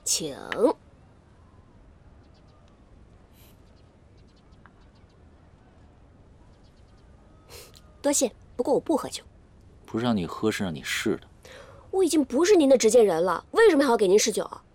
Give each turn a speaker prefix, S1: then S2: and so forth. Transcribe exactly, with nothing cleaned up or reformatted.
S1: 请。多谢，不过我不喝酒。
S2: 不是让你喝，是让你试的。
S1: 我已经不是您的执剑人了，为什么还要给您试酒？